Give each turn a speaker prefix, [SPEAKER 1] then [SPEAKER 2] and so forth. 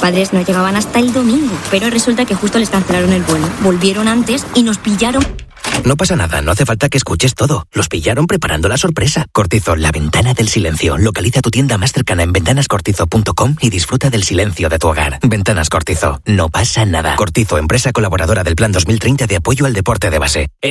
[SPEAKER 1] padres no llegaban hasta el domingo, pero resulta que justo les cancelaron el vuelo. Volvieron antes y nos pillaron.
[SPEAKER 2] No pasa nada, no hace falta que escuches todo. Los pillaron preparando la sorpresa. Cortizo, la ventana del silencio. Localiza tu tienda más cercana en ventanascortizo.com y disfruta del silencio de tu hogar. Ventanas Cortizo, no pasa nada. Cortizo, empresa colaboradora del Plan 2030 de apoyo al deporte de base.